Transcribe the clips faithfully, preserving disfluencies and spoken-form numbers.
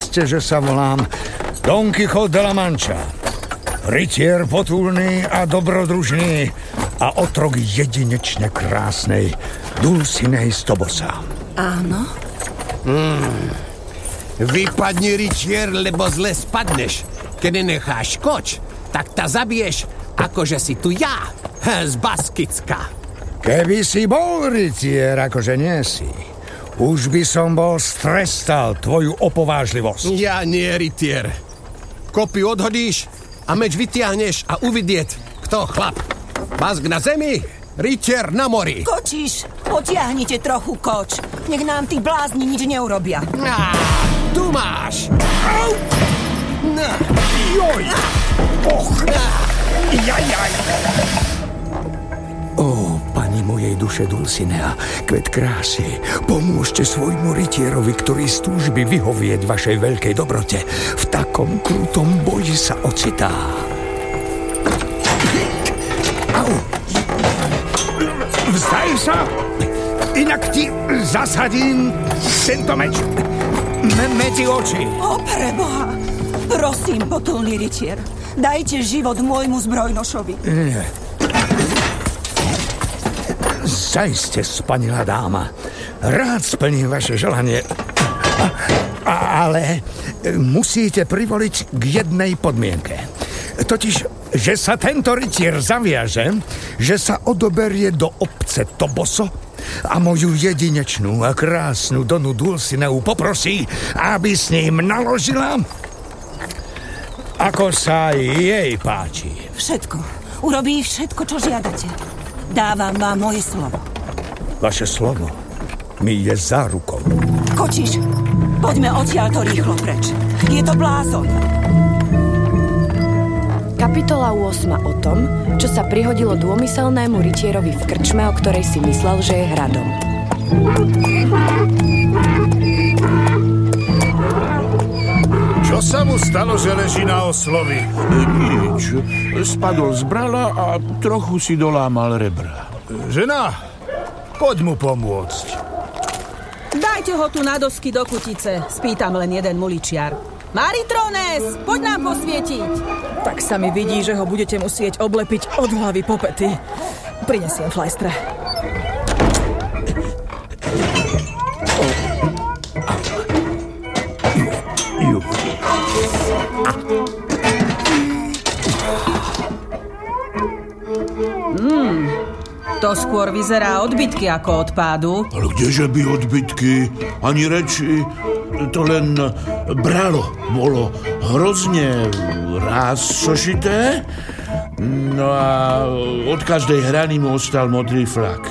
Ziste, že sa volám Don Quijote de la Mancha. Rytier potulný a dobrodružný a otrok jedinečne krásnej Dulcinei z Tobosa. Áno? Hmm. Vypadni, rytier, lebo zle spadneš. Keď nenecháš koč, tak ta zabiješ, akože si tu ja, z Baskicka. Keby si bol rytier, akože nie si, už by som bol strestal tvoju opovážlivosť. Ja nie, rytier. Kopy odhodíš a meč vytiahneš a uvidieť, kto chlap. Bask na zemi, rytier na mori. Kočíš, potiahnite trochu koč. Nech nám tí blázni nič neurobia. Á, tu máš. Au! Na. Joj! Och! Jajaj! Ó, pani mojej duše Dulcinea, kvet krásy, pomôžte svojmu rytierovi, ktorý z túžby vyhovieť vašej veľkej dobrote v takom krutom boji sa ocitá. Au! Vzdaj sa, inak ti zasadím tento meč me- medzi oči. O, preboha! Prosím, potulný rytier, dajte život môjmu zbrojnošovi. Nie. Zajste, spanilá dáma. Rád splním vaše želanie. A, a, ale musíte privoliť k jednej podmienke. Totiž, že sa tento rytier zaviaže, že sa odoberie do obce Toboso a moju jedinečnú a krásnu Donu Dulcineu poprosí, aby s ním naložila, ako sa jej páči. Všetko. Urobí všetko, čo žiadate. Dávam vám moje slovo. Vaše slovo mi je zárukou. Kočiš, poďme odtiaľto rýchlo preč. Je to blázon. Kapitola ôsma o tom, čo sa prihodilo dômyselnému rytierovi v krčme, o ktorej si myslel, že je hradom. Čo sa mu stalo, že leží na oslovi? Nič. Spadol z brala a trochu si dolámal rebra. Žena, poď mu pomôcť. Dajte ho tu na dosky do kutice, spýtam len jeden muličiar. Maritrones, poď nám posvietiť. Tak sa mi vidí, že ho budete musieť oblepiť od hlavy po pety. Prinesiem flajstre. Hmm, to skôr vyzerá odbytky ako od pádu. Ale kdeže by odbytky? Ani reči. To len bralo bolo hrozne ráz sošité. No a od každej hrany mu ostal modrý flak.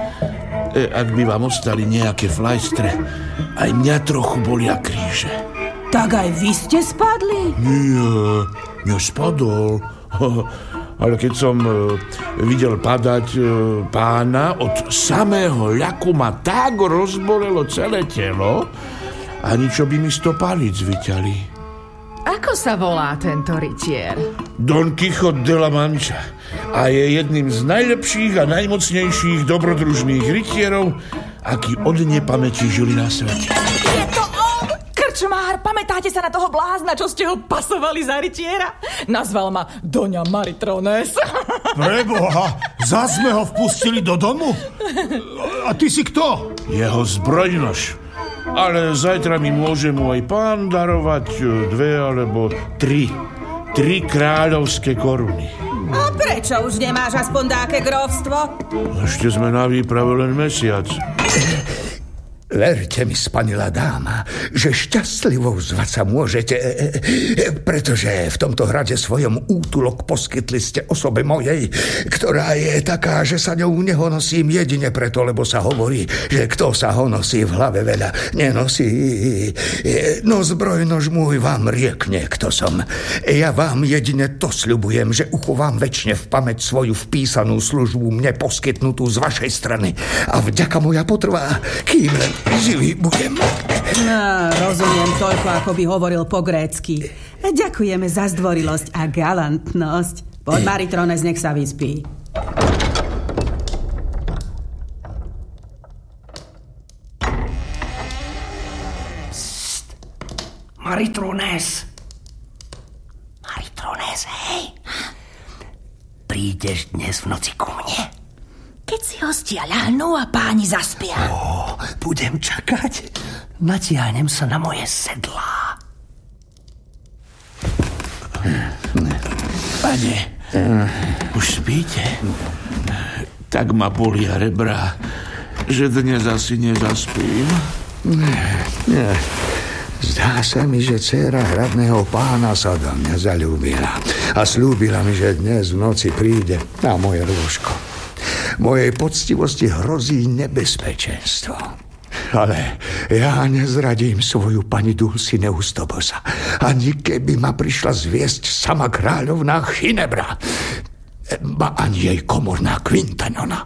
Ak by vám ostali nejaké flajstre, aj mňa trochu bolia kríže. Tak aj vy ste spadli? Nie, nespadol. Ale keď som videl padať pána, od samého ľaku ma tak rozbolelo celé telo, ani čo by mi sto palíc vyťali. Ako sa volá tento rytier? Don Quijote de la Mancha. A je jedným z najlepších a najmocnejších dobrodružných rytierov, akí od nepamäti žili na svete. Je to on! Krčmár, pamätáte sa na toho blázna, čo ste ho pasovali za rytiera? Nazval ma Doňa Maritrones. Preboha, zas sme ho vpustili do domu? A ty si kto? Jeho zbrojnož. Ale zajtra mi môže môj pán darovať dve alebo tri. Tri kráľovské koruny. A prečo už nemáš aspoň dáke grófstvo? Ešte sme na výprave len mesiac. Verte mi, spanilá dáma, že šťastlivou zvať sa môžete, pretože v tomto hrade svojom útulok poskytli ste osobe mojej, ktorá je taká, že sa ňou nehonosím jedine preto, lebo sa hovorí, že kto sa honosí v hlave veľa nenosí. No zbrojnož môj vám riekne, kto som. Ja vám jedine to sľubujem, že uchovám večne v pamäť svoju vpísanú službu mne poskytnutú z vašej strany a vďaka moja potrvá, kým len živý budem. No, rozumiem toľko, ako by hovoril po grécky. Ďakujeme za zdvorilosť a galantnosť. Poď, Maritrones, nech sa vyspí. Maritrones. Maritrones, hej. Prídeš dnes v noci ku mne? Keď si hostia ľahnú a páni zaspia. Ó, budem čakať. Natiahnem sa na moje sedlá. Pane, už spíte? Tak ma bolia rebra, že dnes asi nezaspím. Nie, nie. Zdá sa mi, že dcéra hradného pána sa do mňa zaľúbila a slúbila mi, že dnes v noci príde na moje lôžko. Mojej poctivosti hrozí nebezpečenstvo. Ale ja nezradím svoju pani Dulcineu z Tobosa. Ani keby ma prišla zviesť sama kráľovná Ginebra, ba ani jej komorná Quintanona.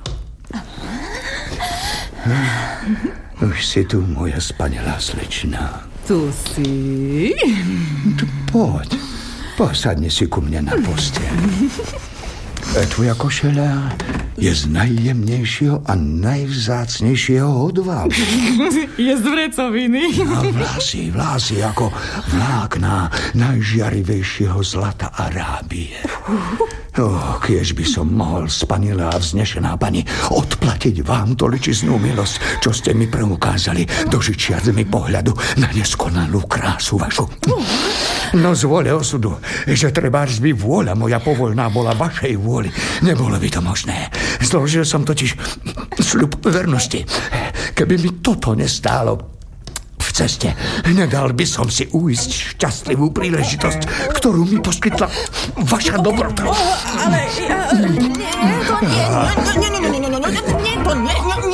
Už si tu, moja spanilá slečna. Tu si? Tu poď. Posadni si ku mne na posteľ. Tvoja košeľa je z najjemnejšieho a najvzácnejšieho odvalu. Je z vrecoviny. A vlasy, vlasy ako vlákna najžiarivejšieho zlata Arábie. Oh, kiež by som mohol, spanilá a vznešená pani, odplatiť vám toličiznú milosť, čo ste mi preukázali, dožičiac mi pohľadu na neskonalú krásu vašu. No z vôle osudu, že trebárs by vôľa moja povoľná bola vašej vôli, nebolo by to možné. Zložil som totiž sľub vernosti. Keby mi toto nestálo v ceste, nedal by som si uísť šťastlivú príležitosť, ktorú mi poskytla vaša dobrota. Ale ja... Nie, to nie, nie, nie, nie, nie, nie, to nie, nie,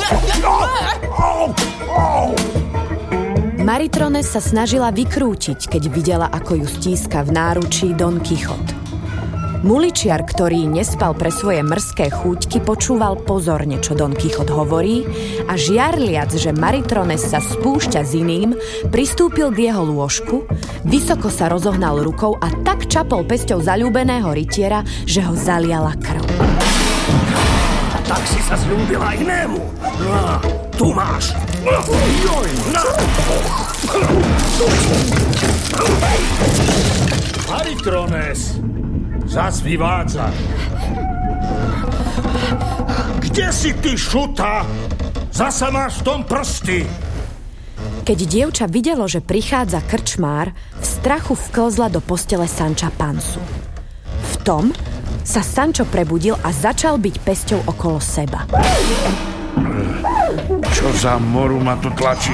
Maritrones sa snažila vykrútiť, keď videla, ako ju stíska v náručí Don Kichot. Muličiar, ktorý nespal pre svoje mrzké chúťky, počúval pozorne, čo Don Kichot hovorí a žiarliac, že Maritrones sa spúšťa s iným, pristúpil k jeho lôžku, vysoko sa rozohnal rukou a tak čapol pesťou zaľúbeného rytiera, že ho zaliala krv. A tak si sa zľúbila inému. No, tu máš. Joj, na. Maritrones, zas vyvádza. Kde si ty, šuta? Zasa máš v tom prsty. Keď dievča videlo, že prichádza krčmár, v strachu vklzla do postele Sanča Pansu. V tom sa Sančo prebudil a začal byť pesťou okolo seba. Čo za moru ma to tlačí?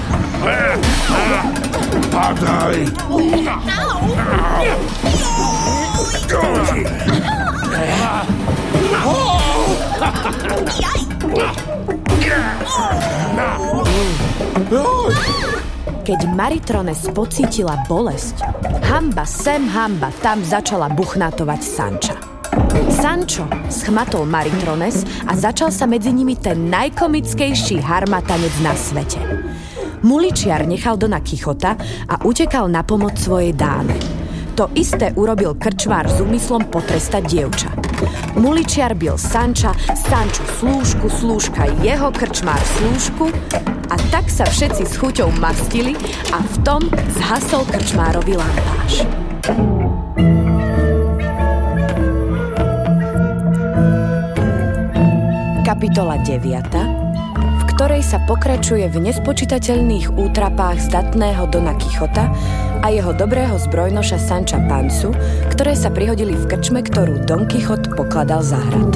Padaj! Keď Maritrones pocítila bolesť, hamba sem, hamba tam začala buchnátovať Sanča. Sančo schmatol Maritrones a začal sa medzi nimi ten najkomickejší harmatanec na svete. Muličiar nechal Dona Kichota a utekal na pomoc svojej dáme. To isté urobil krčmár s úmyslom potrestať dievča. Muličiar bil Sanča, Sanču slúžku, slúžka jeho, krčmár slúžku a tak sa všetci s chuťou mastili a v tom zhasol krčmárovi lampáš. Kapitola deviata, v ktorej sa pokračuje v nespočítateľných útrapách zdatného Dona Kichota a jeho dobrého zbrojnoša Sanča Pansu, ktoré sa prihodili v krčme, ktorú Don Kichot pokladal za hrad.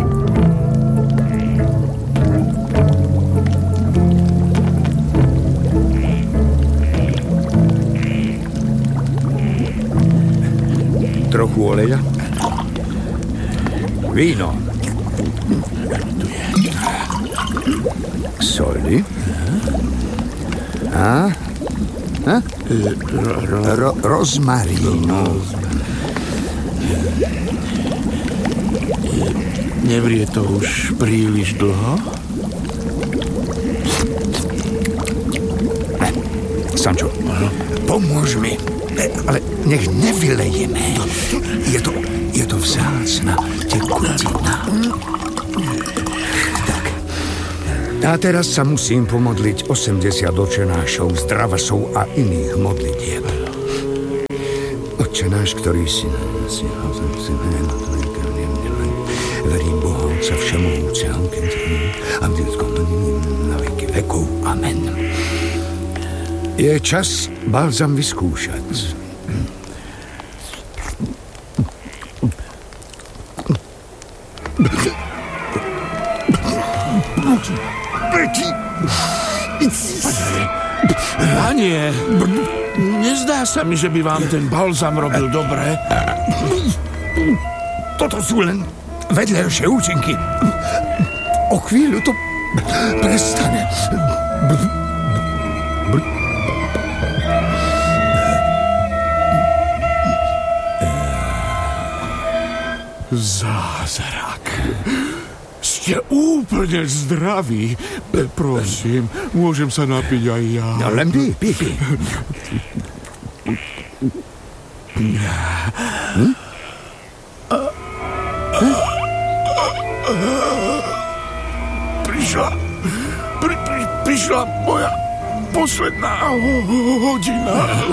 Trochu oleja? Víno. Soli? A? A? Ro- rozmarínu. Nevrie to už príliš dlho? Sančo, pomôž mi. Ale nech nevylejeme. Je to, je to vzácna tekutina. Tak. A teraz sa musím pomodliť osemdesiat očenášov, zdravasov a iných modlitieb. Otče náš, ktorý si si verím Boha Otca všemohúceho, a na veky vekov. Amen. Je čas balzam vyskúšať. Panie, nezdá sa mi, že by vám ten balzam robil dobre. Toto sú len vedľajšie účinky. O chvíľu to prestane. Zázrak. Ste úplne zdraví. Prosím, môžem sa napiť aj ja. No len pí, pí, pí. Hm? Prišla, pri, pri, prišla moja posledná hodina.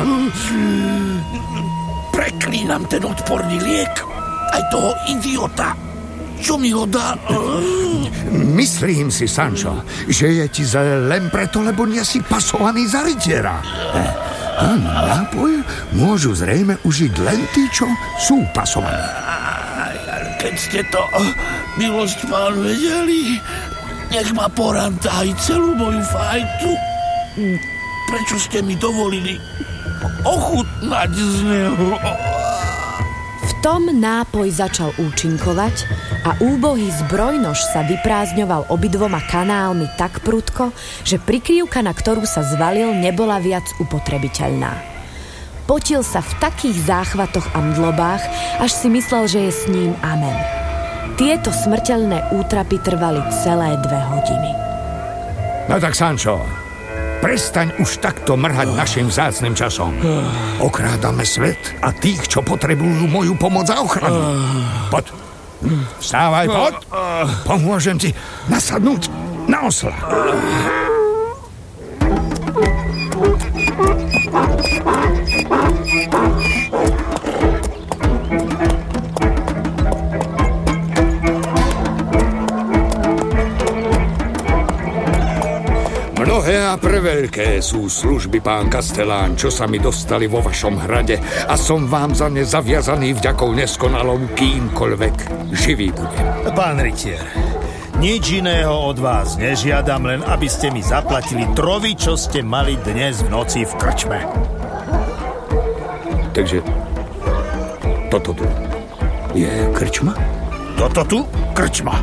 Preklínam ten odporný liek. Aj toho idiota. Čo mi ho dá? Myslím si, Sancho, že je ti zle len preto, lebo nie si pasovaný za rytiera. A nápoj môžu zrejme užiť len tí, čo sú pasovaní. Keď ste to, milosť pán, vedeli, nech ma porantá aj celú moju fajtu. Prečo ste mi dovolili ochutnať z neho? V tom nápoj začal účinkovať a úbohý zbrojnož sa vyprázdňoval obidvoma kanálmi tak prudko, že prikryvka, na ktorú sa zvalil, nebola viac upotrebiteľná. Potil sa v takých záchvatoch a mdlobách, až si myslel, že je s ním amen. Tieto smrteľné útrapy trvali celé dve hodiny. No tak, Sancho, prestaň už takto mrhať našim vzácnym časom. Okrádame svet a tých, čo potrebujú moju pomoc a ochranu. Poď, vstávaj, poď. Pomôžem ti nasadnúť na osla. Mnohé a preveľké sú služby, pán Kastelán, čo sa mi dostali vo vašom hrade a som vám za ne zaviazaný vďakou neskonalou kýmkoľvek živý budem. Pán rytier, nič iného od vás nežiadam, len aby ste mi zaplatili trovy, čo ste mali dnes v noci v krčme. Takže toto tu je krčma? Toto tu? Krčma.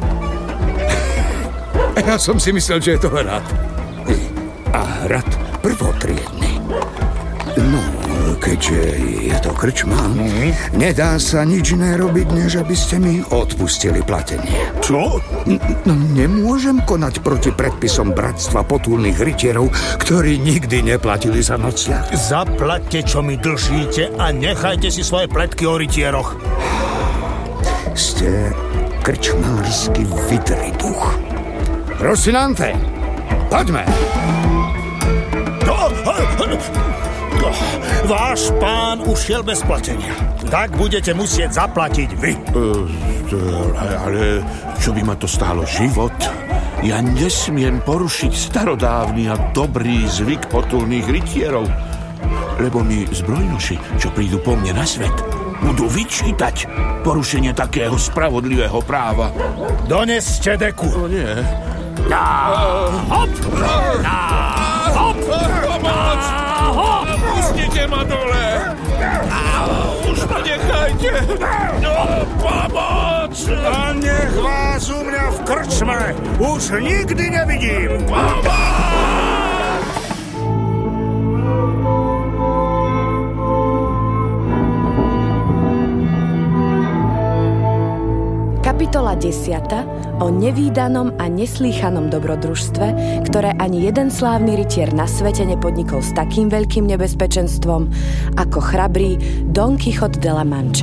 Ja som si myslel, že je to hrad. A hrad prvotriedny. No, keďže je to krčma, mm-hmm. nedá sa nič iné robiť, než aby ste mi odpustili platenie. Čo? No, nemôžem konať proti predpisom bratstva potulných rytierov, ktorí nikdy neplatili za nocľah. Zaplaťte, čo mi dlžíte a nechajte si svoje pletky o rytieroch. Ste krčmársky vydrý duch. Rocinante, poďme. Váš pán už šiel bez platenia. Tak budete musieť zaplatiť vy. Uh, ale čo by ma to stálo život? Ja nesmiem porušiť starodávny a dobrý zvyk potulných rytierov, lebo mi zbrojnoši, čo prídu po mne na svet, budú vyčítať porušenie takého spravodlivého práva. Doneste deku. O nie. Na, hop! Na, hop! Pomoc! Pustite ma dole! Už ma nechajte! No, pomoc! A nech vás u mňa v krčme už nikdy nevidím! Pomoc! Kapitola desiata o nevídanom a neslýchanom dobrodružstve, ktoré ani jeden slávny rytier na svete nepodnikol s takým veľkým nebezpečenstvom ako chrabrý Don Quixote de la Mancha.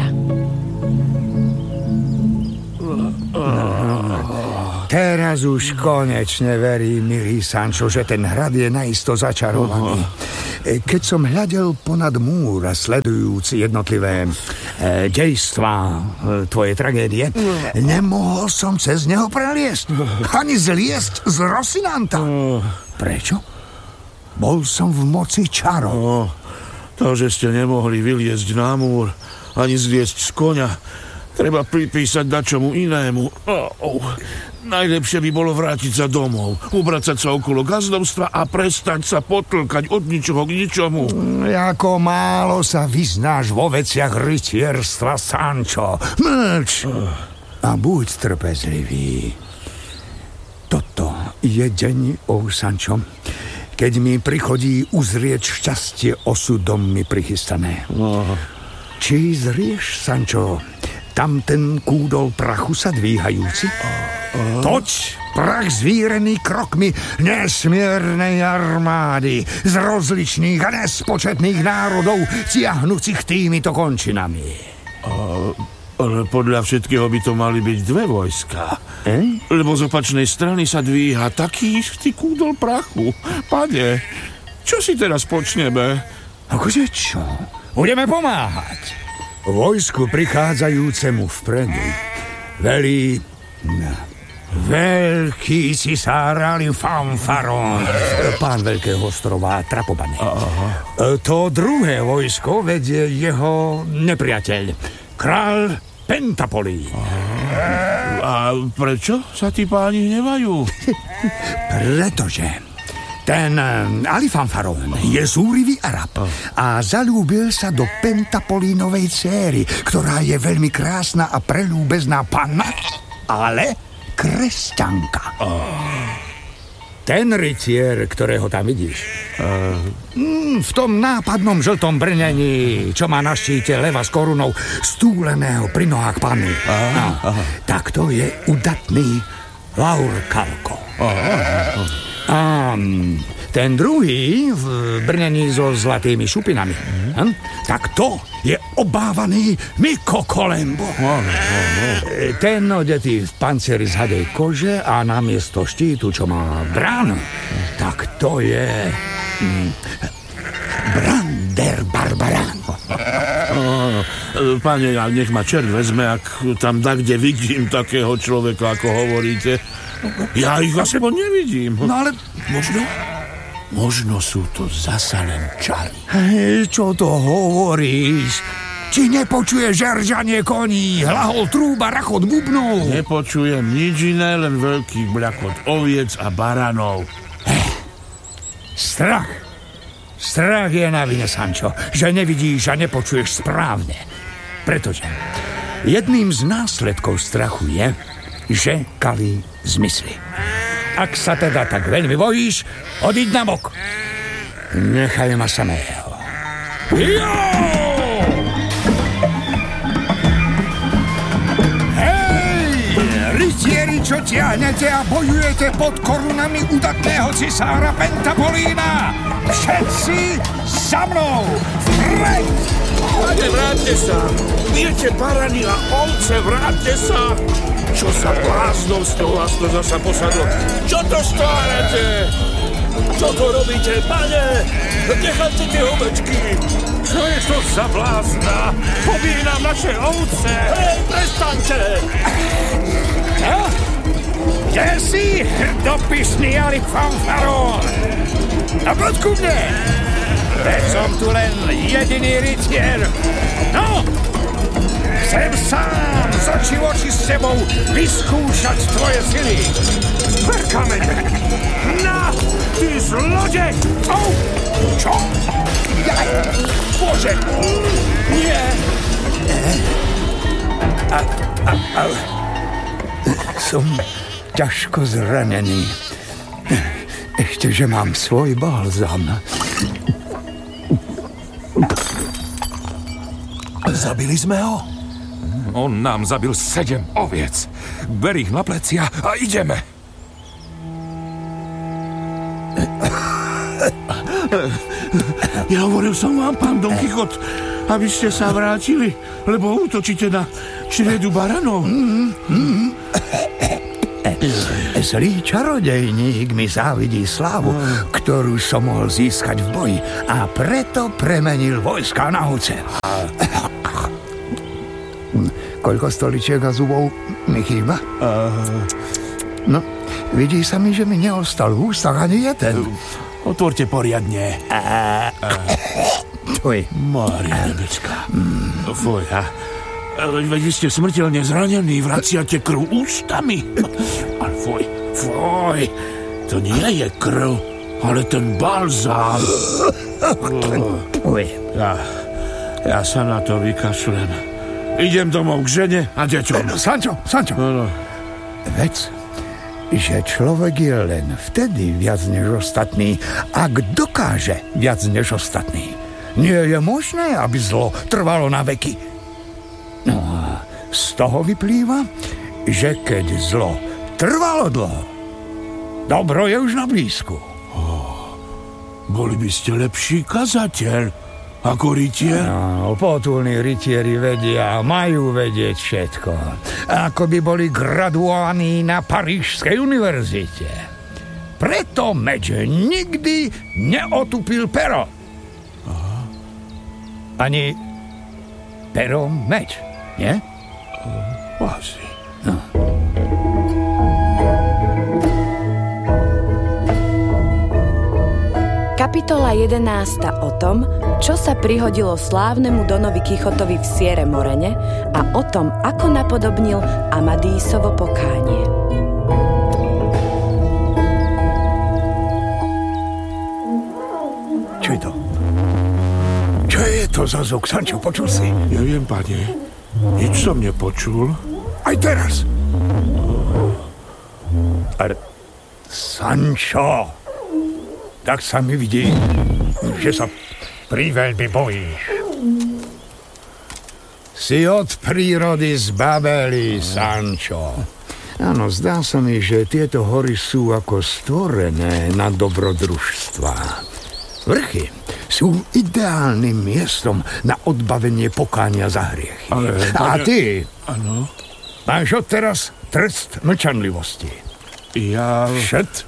Teraz už konečne verím, milý Sancho, že ten hrad je naisto začarovaný. Keď som hľadel ponad múr a sledujúc jednotlivé e, dejstvá e, tvojej tragédie, nemohol som cez neho preliesť. Ani zliesť z Rosinanta. Prečo? Bol som v moci čarov. Oh, to, že ste nemohli vyliezť na múr, ani zliesť z koňa, treba pripísať dačomu inému. Oh, oh. Najlepšie by bolo vrátiť sa domov, ubracať sa okolo gazdovstva a prestať sa potlkať od ničoho k ničomu. Ako málo sa vyznáš vo veciach rytierstva, Sancho. Mlč a buď trpezlivý. Toto je deň, o Sancho, keď mi prichodí uzrieť šťastie osudom mi prichystané. Oh. Či zrieš, Sancho, tam ten kúdol prachu sa dvíhajúci? Oh. Toč prach zvírený krokmi nesmiernej armády z rozličných a nespočetných národov tiahnúcich týmito končinami. Oh, ale podľa všetkého by to mali byť dve vojska. Eh? Lebo z opačnej strany sa dvíha taký istý kúdol prachu. Pane, čo si teraz počneme? Akože čo? Budeme pomáhať. Vojsku prichádzajúcemu vpredu velí veľký cisár Alin Fanfaron, pán veľkého ostrova Trapobane. Aha. To druhé vojsko vedie jeho nepriateľ, kráľ Pentapolí. A prečo sa tí páni hnevajú? Pretože ten Ali Fanfaron je zúrivý Arab a zalúbil sa do Pentapolínovej céry, ktorá je veľmi krásna a preľúbezná panna, ale kresťanka. Oh. Ten rytier, ktorého tam vidíš, uh. mm, v tom nápadnom žltom brnení, čo má na štíte leva s korunou stúleného pri nohách panny, uh. no, uh. tak to je udatný Laurkalko. Uh. Uh. A ten druhý v brnení so zlatými šupinami, mm. hm? tak to je obávaný Miko Kolembo. Oh, oh, oh. Ten odetý v pancieri z hadej kože a namiesto štítu, čo má bránu, mm. tak to je mm, Brander Barbaran. Oh, pane, nech ma čert vezme, ak tam da, kde vidím takého človeka, ako hovoríte. Ja ich aspoň nevidím. No ale možno, možno sú to zasa len čary. Hej, čo to hovoríš? Či nepočuješ žeržanie koní, hlahol trúba, rachot bubnov? Nepočujem nič iné, len veľký bľakot oviec a baranov. Hej, strach. Strach je na vine, Sancho, že nevidíš a nepočuješ správne. Pretože jedným z následkov strachu je, že kalí zmysly. Ak sa teda tak veľmi bojíš, odíď na bok. Nechaj ma samého. Jo! Hej, rytieri, čo tiahnete a bojujete pod korunami udatného cisára Pentapolína! Všetci za mnou! Vpred! Pane, vráťte sa! Viete barani a ovce, vráťte sa! Čo sa bláznovstvo vás to zasa posadlo? Čo to stárate? Čo to robíte, pane? Nechajte tie ovečky. Čo je to za blázna? Pobíj nám naše ovce. Hej, prestaňte! No? Kde si, hrdopisný Ali Fanfaron? No poď ku mne! Veď som tu len jediný rytier. No! Chcem sám z očí v oči s tebou vyskúšať tvoje sily. Ver kameň! Na! Ty zlodej! Oh! Čo? Jaj! Bože! Nie! A, a, a, som ťažko zranený. Ešte, že mám svoj balzam. Zabili sme ho? On nám zabil sedem oviec. Ber ich na plecia a ideme. Ja hovoril som vám, pán Don Kichot, aby ste sa vrátili, lebo útočíte na čriedu baranov. Mm, mm. Zlý čarodejník mi závidí slávu, ktorú som mohol získať v boji, a preto premenil vojska na ovce. Koľko stoličiek a zubov mi chýba? No, vidí sa mi, že mi neostal v ústach ani jeden. Otvorte poriadne. Tvoj. Mária nebeská. Fuj, a... Veď vy ste smrteľne zranení, vraciate krv ústami. Ale fuj, fuj, to nie je krv, ale ten balzám. Fuj. Ja, ja sa na to vykašlem. Idem domov k žene a deťom. Sančo, Sančo. No, no. Vec, že človek je len vtedy viac než ostatný, ak dokáže viac než ostatný. Nie je možné, aby zlo trvalo na veky. No a z toho vyplýva, že keď zlo trvalo dlho, dobro je už na blízku. Oh, boli by ste lepší kazateľ ako rytier? No, potulní rytieri vedia, majú vedieť všetko. Ako by boli graduovaní na Parížskej univerzite. Preto meč nikdy neotupil pero. Aha. Ani pero meč, nie? Uh, asi. No. Kapitola jedenásta o tom, čo sa prihodilo slávnemu Donovi Kichotovi v Sierre Morene, a o tom, ako napodobnil Amadísovo pokánie. Čo je to? Čo je to za zvuk, Sančo? Počul si? Neviem, pane. Nič som nepočul. Aj teraz. Ale... Sančo, tak sa mi vidí, že sa priveľmi bojíš. Si od prírody zbabelý, Sančo. Áno, zdá sa mi, že tieto hory sú ako stvorené na dobrodružstvá. Vrchy sú ideálnym miestom na odbavenie pokánia za hriechy. Ale, A ty Áno. máš odteraz trest mlčanlivosti. Ja... Všet?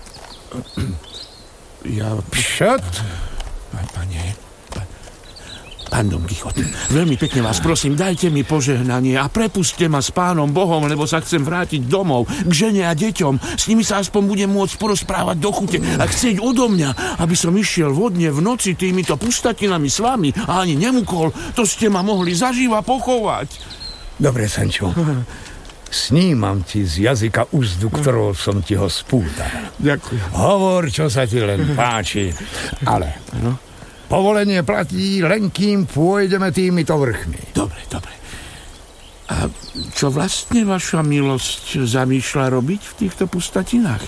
Ja... Všet? Pane... Pán Don Kichot, veľmi pekne vás prosím, dajte mi požehnanie a prepuste ma s pánom Bohom, lebo sa chcem vrátiť domov k žene a deťom. S nimi sa aspoň budem môcť porozprávať do chute a chcieť odo mňa, aby som išiel vodne v noci týmito pustatinami s vami a ani nemukol. To ste ma mohli zaživa pochovať. Dobre, Sančo. Snímam ti z jazyka úzdu, ktorou som ti ho spútal. Ďakujem. Hovor, čo sa ti len páči. Ale no? Povolenie platí len kým pôjdeme týmito vrchmi. Dobre, dobre. A čo vlastne vaša milosť zamýšľa robiť v týchto pustatinách?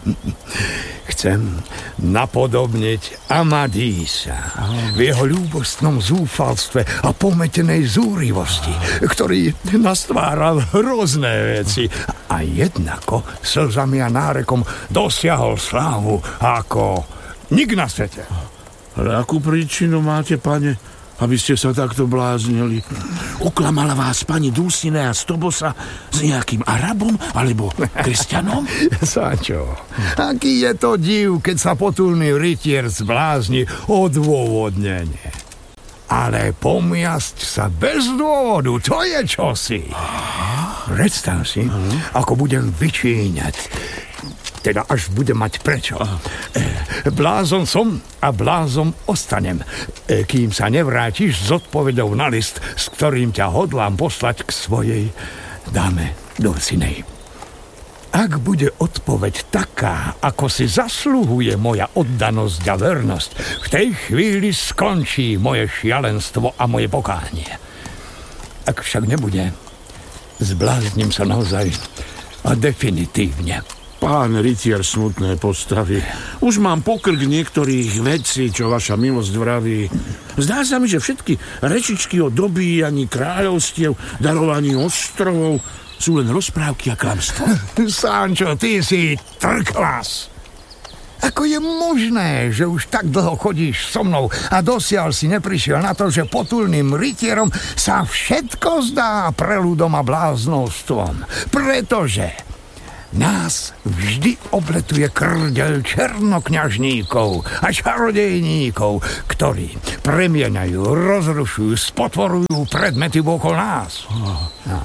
Chcem napodobniť Amadísa v jeho ľúbostnom zúfalstve a pometenej zúrivosti, ktorý nastváral hrozné veci a jednako slzami a nárekom dosiahol slávu ako nik na svete. Ale akú príčinu máte, pane, aby ste sa takto bláznili? Uklamala vás pani Dulcinea z Tobosa s nejakým Arabom alebo kresťanom? Sančo, aký je to div, keď sa potulný rytier zblázni odôvodnenie. Ale pomiasť sa bez dôvodu, to je čosi. Predstav si, ako budem vyčíňať, teda až budem mať prečo. Blázon som a blázon ostanem, kým sa nevrátiš s odpovedou na list, s ktorým ťa hodlám poslať k svojej dáme Dulcinej. Ak bude odpoveď taká, ako si zasluhuje moja oddanosť a vernosť, v tej chvíli skončí moje šialenstvo a moje pokánie. Ak však nebude, zblázním sa naozaj a definitívne. Pán rytier smutné postavy, už mám pokrk niektorých vecí, čo vaša milosť vraví. Zdá sa mi, že všetky rečičky o dobíjaní kráľovstiev, darovaní ostrovov sú len rozprávky a klamstvo. Sančo, ty si trklas. Ako je možné, že už tak dlho chodíš so mnou a dosiaľ si neprišiel na to, že potulným rytierom sa všetko zdá preludom a bláznostvom? Pretože nás vždy obletuje krdeľ černokňažníkov a čarodejníkov, ktorí premieňajú, rozrušujú, spotvorujú predmety okolo nás. No.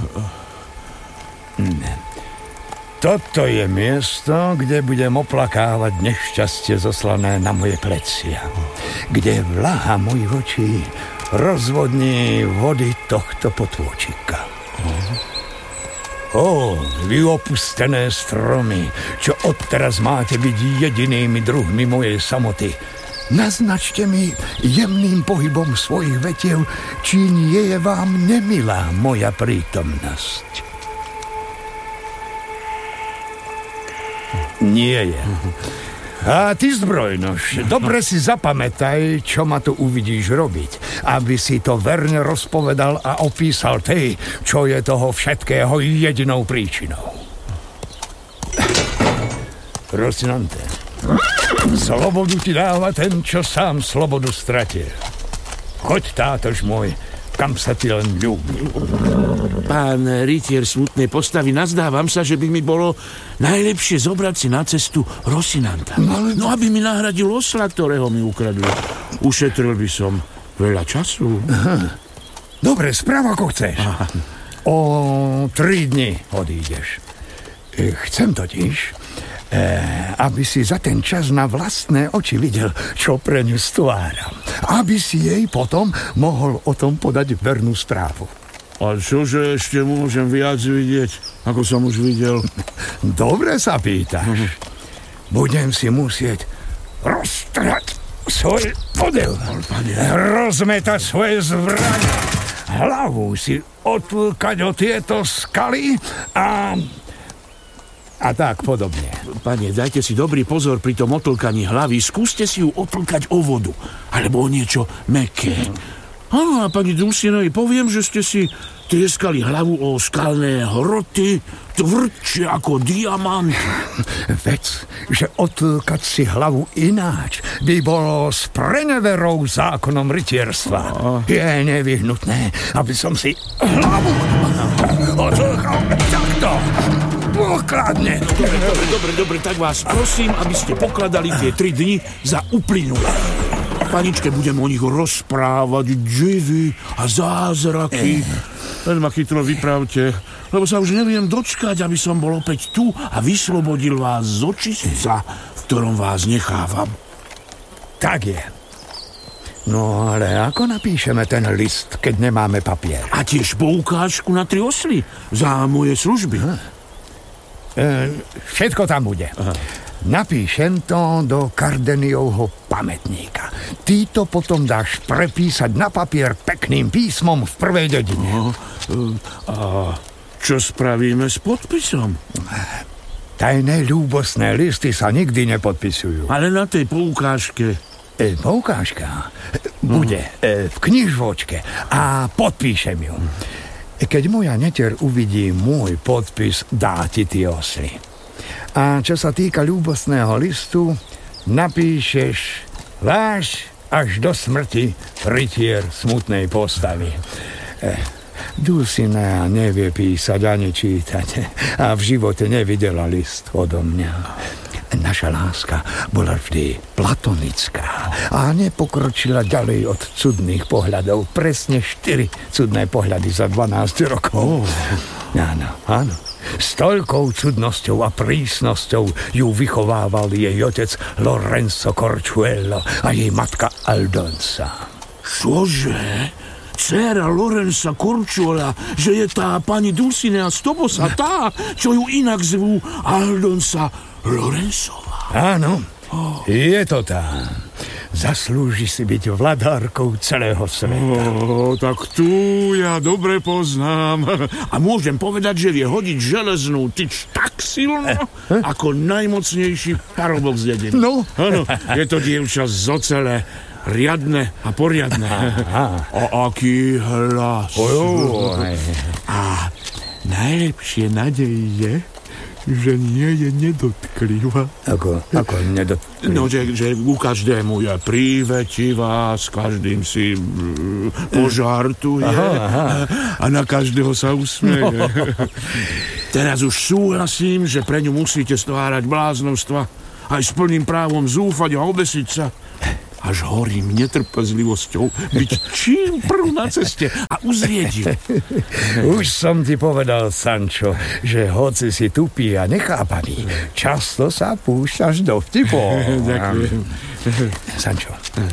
Toto je miesto, kde budem oplakávať nešťastie zoslané na moje plecia. Kde vlaha mojich očí rozvodní vody tohto potôčika. Ó, vy opustené stromy, čo odteraz máte byť jedinými druhmi mojej samoty. Naznačte mi jemným pohybom svojich vetiev, či nie je vám nemilá moja prítomnosť. Nie je. A ty, zbrojnoš, dobre si zapamätaj, čo ma tu uvidíš robiť, aby si to verne rozpovedal a opísal tej, čo je toho všetkého jedinou príčinou. Rocinante, slobodu ti dáva ten, čo sám slobodu stratil. Choď, tátož môj, kam sa ti len ľúbi. Pán rytier smutnej postavy, nazdávam sa, že by mi bolo najlepšie zobrať si na cestu Rocinanta. No, aby mi nahradil osla, ktorého mi ukradli. Ušetril by som veľa času. Aha. Dobre, správ ako chceš. Aha. O tri dni odídeš. Chcem totiž, E, aby si za ten čas na vlastné oči videl, čo pre ňu stváram. Aby si jej potom mohol o tom podať vernú správu. A čože ešte môžem viac vidieť, ako som už videl? Dobre sa pýtaš. Budem si musieť roztrhať svoj odev, rozmetať svoje zbrane, hlavu si otvlkať o tieto skaly a... A tak podobne. Pane, dajte si dobrý pozor pri tom otlkaní hlavy. Skúste si ju otlkať o vodu. Alebo o niečo mäkké. Áno, a pani Dulcinei poviem, že ste si trieskali hlavu o skalné hroty, tvrdšie ako diamant. Vec, že otlkať si hlavu ináč by bolo s preneverou zákonom rytierstva. Je nevyhnutné, aby som si hlavu otlkal takto. Pokladne. Dobre, dobre, dobre, dobre, tak vás prosím, aby ste pokladali tie tri dni za uplynulé. Paničke budem o nich rozprávať divy a zázraky. Len ma chytro vypravte, lebo sa už neviem dočkať, aby som bol opäť tu a vyslobodil vás z očistca, v ktorom vás nechávam. Tak je. No ale ako napíšeme ten list, keď nemáme papier? A tiež poukážku na tri osly za moje služby. Hm. E, všetko tam bude. Aha. Napíšem to do Kardeniovho pamätníka. Ty to potom dáš prepísať na papier pekným písmom v prvej dedine. A čo spravíme s podpisom? Tajné ľúbostné listy sa nikdy nepodpisujú. Ale na tej poukážke... E, poukážka bude e, v knižvočke a podpíšem ju. Keď moja neter uvidí môj podpis, dá ti tie osly. A čo sa týka ľúbostného listu, napíšeš váš až do smrti rytier smutnej postavy. Eh, Dulcinea nevie písať ani čítať a v živote nevidela list odo mňa. Naša láska bola vždy platonická a nepokročila ďalej od cudných pohľadov. Presne štyri cudné pohľady za dvanásť rokov. Oh. Áno, áno. S toľkou cudnosťou a prísnosťou ju vychovával jej otec Lorenzo Corchuelo a jej matka Aldonsa. Čože? Dcéra Lorenza Corchuela, že je tá pani Dulcinea z Tobosa, tá, čo ju inak zvú Aldonsa Lorenzová. Áno, oh. Je to tá. Zaslúži si byť vladárkou celého sveta. Oh, tak tu ja dobre poznám. A môžem povedať, že vie hodiť železnú tyč tak silno, eh? Eh? ako najmocnejší parobok z dediny. No? Áno, je to dievča z ocele, riadne a poriadne. A aký hlas. Oh, a najlepšie nádej je, že nie je nedotklivá. Ako, ako nedotklivá? No, že, že ku každému je prívetivá, s každým si požartuje aha, aha. a na každého sa usmeje. No. Teraz už súhlasím, že pre ňu musíte stvárať bláznostva, aj s plným právom zúfať a obesiť sa. Až horím netrpezlivosťou byť čím prv na ceste a uzrieť ju. Už som ti povedal, Sancho, že hoci si tupý a nechápaný, často sa púšťaš do vtipov. Ďakujem. Sancho,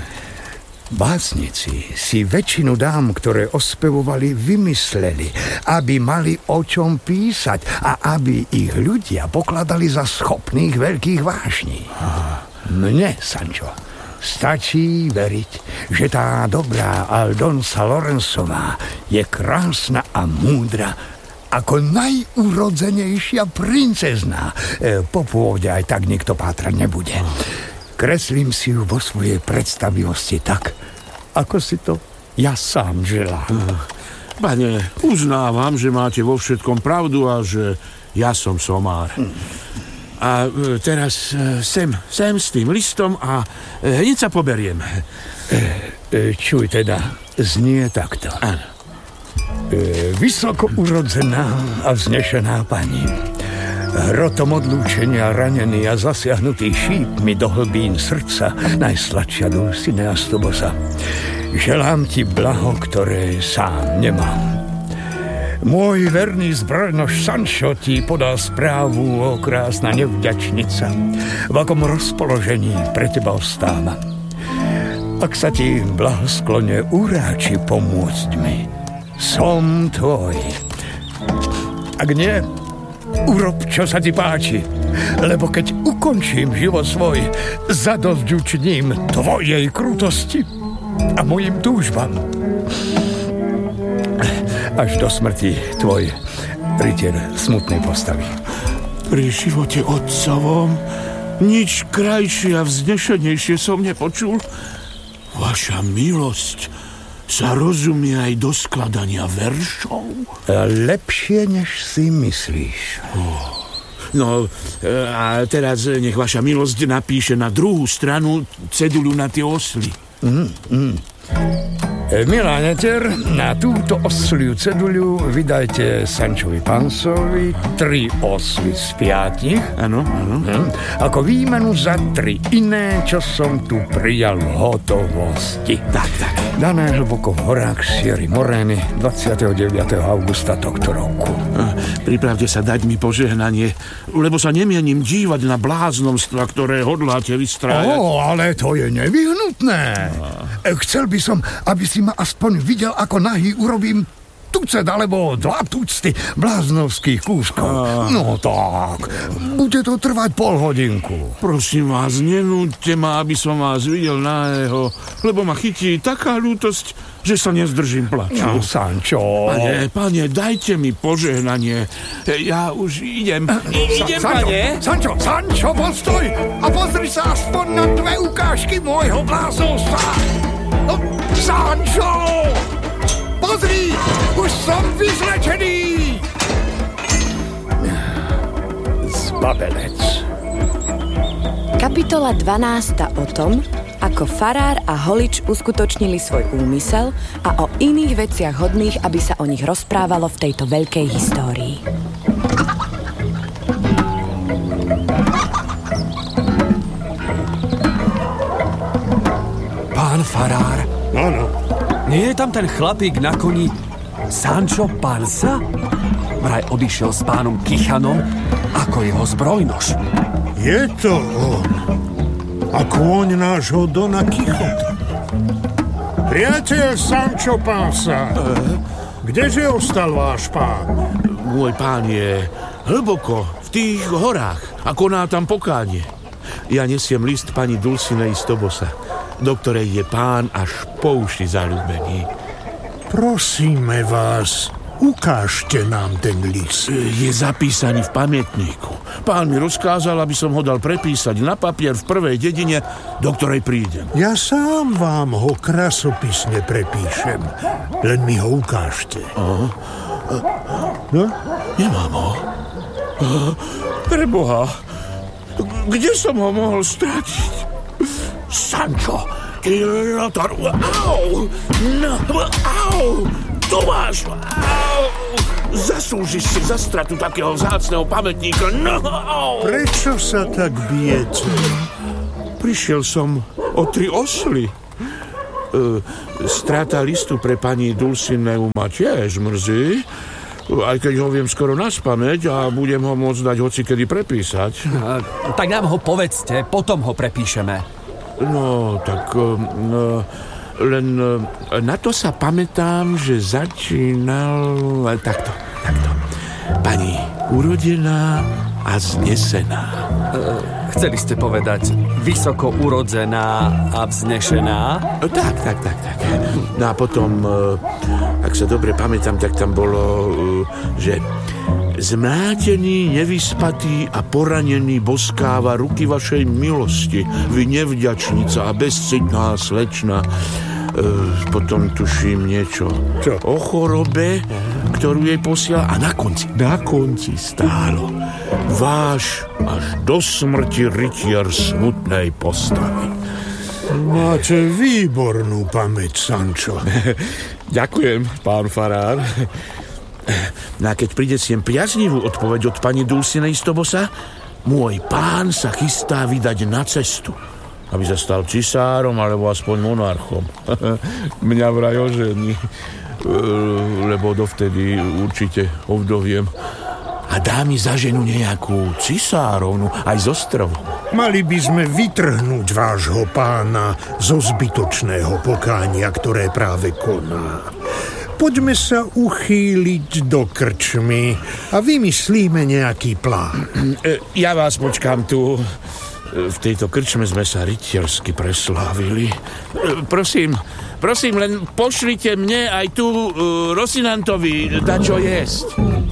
básnici si väčšinu dám, ktoré ospevovali, vymysleli, aby mali o čom písať a aby ich ľudia pokladali za schopných veľkých vášní. Mne, Sancho, stačí veriť, že tá dobrá Aldonsa Lorenzová je krásna a múdra ako najúrodzenejšia princezná. E, po pôvode aj tak nikto pátrať nebude. Kreslím si ju vo svojej predstavivosti tak, ako si to ja sám želám. Pane, uznávam, že máte vo všetkom pravdu a že ja som somár. A teraz sem, sem s tým listom a hneď sa poberiem. Čuj teda, znie takto. Áno. Vysoko urodzená a vznešená pani, hrotom odlúčenia ranený a zasiahnutý šípmi do hlbín srdca, najsladšia Dulcinea z Tobosa. Želám ti blaho, ktoré sám nemám. Môj verný zbrojnož Sancho ti podal správu, o krásna nevďačnica, v akom rozpoložení pre teba ostáva. Ak sa ti v blahosklone uráči pomôcť mi, som tvoj. Ak nie, urob, čo sa ti páči, lebo keď ukončím život svoj, zadosť učiním tvojej krutosti a mojim túžbám. Až do smrti tvoj rytier smutnej postavy. Pri živote otcovom nič krajšie a vznešenejšie som nepočul. Vaša milosť sa rozumie aj do skladania veršov. Lepšie, než si myslíš. Oh. No, a teraz nech vaša milosť napíše na druhú stranu ceduľu na tie osly. Mm, mm. Milá netier, na túto osliu ceduľu vydajte Sančovi Pansovi tri osly z piatich. Áno, áno. Hm, ako výmenu za tri iné, čo som tu prijal v hotovosti. Tak, tak. Dané hlboko v horách Sierry Morény dvadsiateho deviateho augusta tohto roku. Pripravte sa dať mi požehnanie, lebo sa nemienim dívať na bláznomstva, ktoré hodláte vystrájať. Ó, ale to je nevyhnutné. Chcel by som, aby si ma aspoň videl, ako nahý urobím tucet alebo dva tucty bláznovských kúskov. No tak, bude to trvať pol hodinku. Prosím vás, nenúďte ma, aby som vás videl nahého, lebo ma chytí taká ľútosť, že sa nezdržím plaču. No, Sancho. Pane, pane, dajte mi požehnanie. Ja už idem. I, idem, Sancho, pane. Sancho, Sancho, postoj a pozri sa aspoň na dve ukážky môjho bláznovstva. No, Sancho! Pozri, už som vyzlečený! Zbabelec. Kapitola dvanásta o tom, ako farár a holič uskutočnili svoj úmysel a o iných veciach hodných, aby sa o nich rozprávalo v tejto veľkej histórii. Pán farár. Áno. Nie je tam ten chlapík na koni Sancho Panza? Vraj odišiel s pánom Kichanom ako jeho zbrojnož. Je to on. A kôň nášho Dona Kichota. Priateľ Sancho Panza, kdeže ostal váš pán? Môj pán je hlboko v tých horách a koná tam pokánie. Ja nesiem list pani Dulcinei z Tobosa, do ktorej je pán až po uši zaľúbený. Prosíme vás, ukážte nám ten list. Je zapísaný v pamätníku. Pán mi rozkázal, aby som ho dal prepísať na papier v prvej dedine, do ktorej prídem. Ja sám vám ho krasopisne prepíšem. Len mi ho ukážte. Aha. No? Nemám ho. Preboha, kde som ho mohol stratiť? Sancho, ty lotor, au, no, au, tu máš, au. zaslúžiš si za stratu takého vzácneho pamätníka. No! Prečo sa tak bijete? Prišiel som o tri osly. E, strata listu pre pani Dulcineu ma tiež mrzí, aj keď ho viem skoro naspamäť a budem ho môcť dať hocikedy prepísať. A, tak nám ho povedzte, potom ho prepíšeme. No, tak... No, len na to sa pamätám, že začínal takto, takto. Pani urodená a znesená. Chceli ste povedať vysoko urodzená a vznešená? Tak, tak, tak, tak. No a potom, ak sa dobre pamätám, tak tam bolo, že zmlátený, nevyspatý a poranený boskáva ruky vašej milosti, vy nevďačnica a bezcitná slečna. E, potom tuším niečo Čo? o chorobe, ktorú jej posiela, a na konci, na konci stálo váš až do smrti rytier smutnej postavy. Máte výbornú pamäť, Sancho. Ďakujem, pán farár. No a keď príde sem priaznivú odpoveď od pani Dulcinei z Tobosa, môj pán sa chystá vydať na cestu, aby sa stal cisárom alebo aspoň monarchom. Mňa vraj ožení, lebo dovtedy určite ovdoviem. A dá mi za ženu nejakú cisárovnu aj z ostrovom. Mali by sme vytrhnúť vášho pána zo zbytočného pokánia, ktoré práve koná. Poďme sa uchýliť do krčmy a vymyslíme nejaký plán. Ja vás počkám tu. V tejto krčme sme sa rytiersky preslávili. Prosím, prosím, len pošlite mne aj tu uh, Rosinantovi dačo jesť.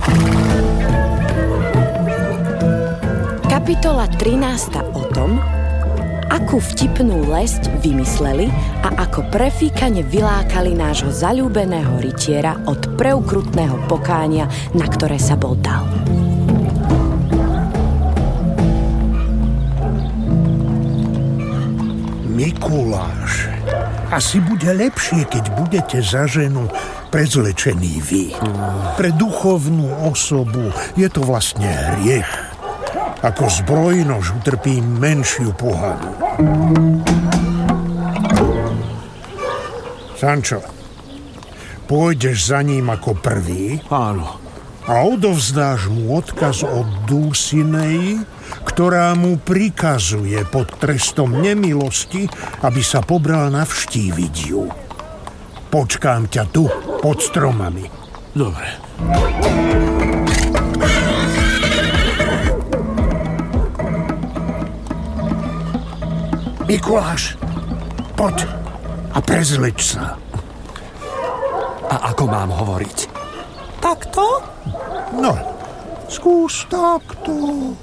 Kapitola trinásta o tom, akú vtipnú lesť vymysleli a ako prefíkane vylákali nášho zaľúbeného rytiera od preukrutného pokánia, na ktoré sa bol dal. Mikuláš, asi bude lepšie, keď budete za ženu prezlečený vy. Pre duchovnú osobu je to vlastne hriech. Ako zbrojnož utrpí menšiu pohanu. Sancho, pôjdeš za ním ako prvý? Áno. A odovzdáš mu odkaz od Dulcinei, ktorá mu prikazuje pod trestom nemilosti, aby sa pobral navštíviť ju. Počkám ťa tu, pod stromami. Dobre. Mikuláš, poď a prezleč sa. A ako mám hovoriť? Takto? No, skús takto.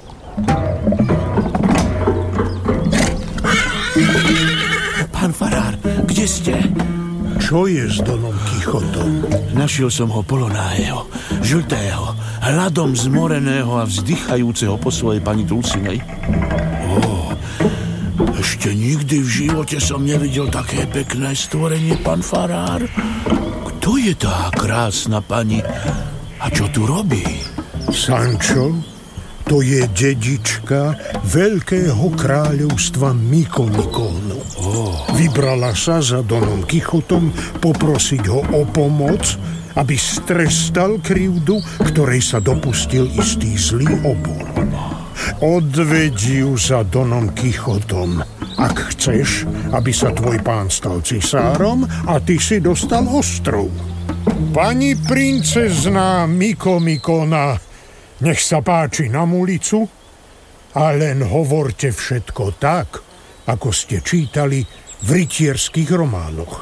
Pán farár, kde ste? Čo je s Donom Kichotom? Našiel som ho polonájeho, žltého, hladom zmoreného a vzdychajúceho po svojej pani Dulcinei. Ó, ešte nikdy v živote som nevidel také pekné stvorenie, pán farár. Kto je tá krásna pani a čo tu robí? Sancho, to je dedička veľkého kráľovstva Mikomikónu. Oh. Vybrala sa za Donom Kichotom poprosiť ho o pomoc, aby strestal krivdu, ktorej sa dopustil istý zlý obor. Odvedí ju za Donom Kichotom, ak chceš, aby sa tvoj pán stal cisárom a ty si dostal ostrov. Pani princezná Mikomikóna, nech sa páči na ulicu a len hovorte všetko tak, ako ste čítali v rytierských románoch.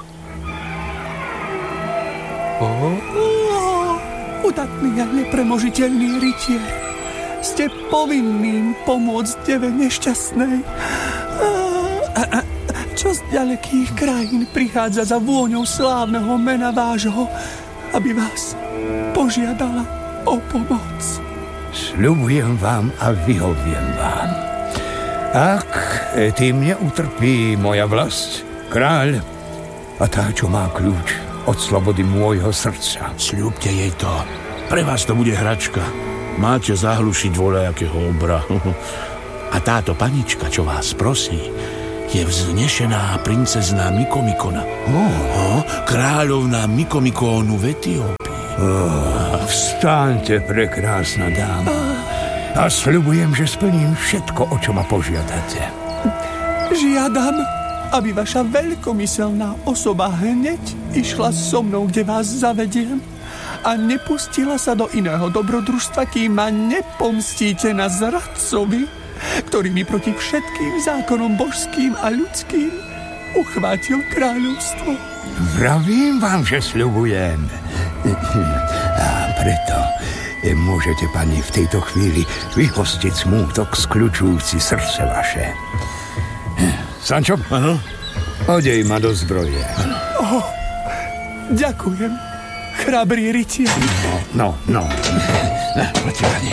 Oh, oh, udatný a nepremožiteľný rytier. Ste povinným pomôcť deve nešťastnej. A, a, čo z ďalekých krajín prichádza za vôňou slávneho mena vášho, aby vás požiadala o pomoc. Sľubujem vám a vyhoviem vám. Ak tým neutrpí moja vlast, kráľ a tá, čo má kľúč od slobody môjho srdca. Sľubte jej to, Pre vás to bude hračka. Máte zahlušiť voľajakého obra. A táto panička, čo vás prosí, je vznešená princezná Mikomikona. Oh. Kráľovná Mikomikónu v Etiópii. Oh, vstaňte, prekrásna dáma. A sľubujem, že splním všetko, o čo ma požiadate. Žiadam, aby vaša veľkomyselná osoba hneď išla so mnou, kde vás zavediem a nepustila sa do iného dobrodružstva, kým ma nepomstíte na zradcovi, ktorý mi proti všetkým zákonom božským a ľudským uchvátil kráľovstvo. Vravím vám, že sľubujem. A preto môžete, pani, v tejto chvíli vyhostiť smútok, skľučujúci srdce vaše. Sančo? Áno? Odej ma do zbroje. Oh, ďakujem, chrabrý rytier. No, no, no. Poďte, pani.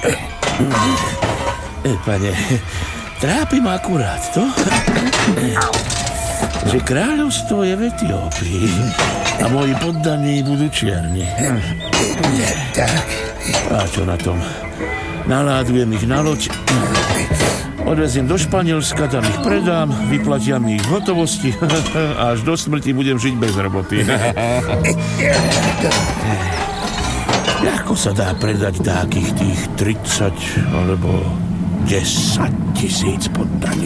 E, pane, trápi ma akurát to, že kráľovstvo je v Etiópii a moji poddaní budú čierni. Nie, tak. A čo na tom? Naládujem ich na loď, odveziem do Španielska, tam ich predám, vyplatia mi ich v hotovosti a až do smrti budem žiť bez roboty. Ako sa dá predať takých tých tridsať alebo desať tisíc poddaní?